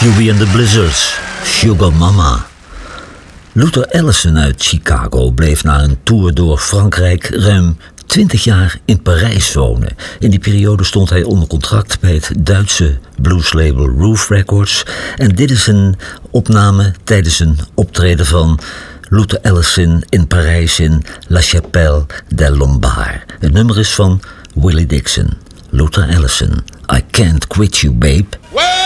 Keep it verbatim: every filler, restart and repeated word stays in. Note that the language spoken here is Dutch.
Huey and the Blizzards, Sugar Mama. Luther Allison uit Chicago bleef na een tour door Frankrijk ruim twintig jaar in Parijs wonen. In die periode stond hij onder contract bij het Duitse blueslabel Roof Records. En dit is een opname tijdens een optreden van Luther Allison in Parijs in La Chapelle des Lombards. Het nummer is van Willie Dixon. Luther Allison, I Can't Quit You, Babe. Well!